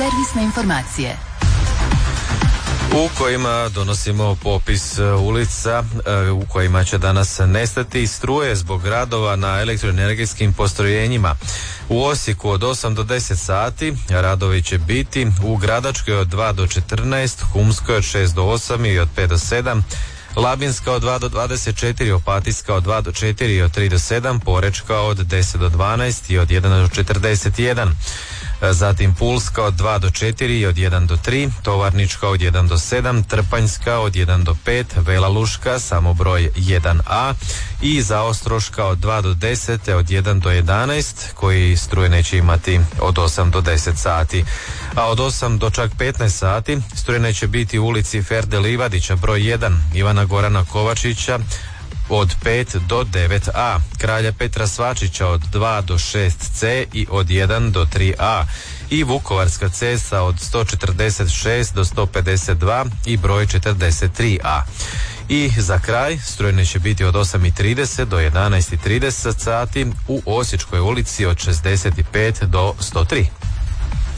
Servisne informacije u kojima donosimo popis ulica u kojima će danas nestati struje zbog radova na elektroenergetskim postrojenjima. U Osijeku od 8 do 10 sati radovi će biti u Gradačkoj od 2 do 14, Humskoj od 6 do 8 i od 5 do 7, Labinska od 2 do 24, Opatijska od 2 do 4 i od 3 do 7, Porečka od 10 do 12 i od 1 do 41. Zatim Pulska od 2 do 4 i od 1 do 3, Tovarnička od 1 do 7, Trpanjska od 1 do 5, Vela Luška samo broj 1A i Zaostroška od 2 do 10 te od 1 do 11 koji struje neće imati od 8 do 10 sati. A od 8 do čak 15 sati struje neće biti u ulici Ferde Livadića broj 1, Ivana Gorana Kovačića od 5 do 9A, Kralja Petra Svačića od 2 do 6C i od 1 do 3A i Vukovarska cesta od 146 do 152 i broj 43A. I za kraj strujne će biti od 8:30 do 11:30 sati u Osječkoj ulici od 65 do 103.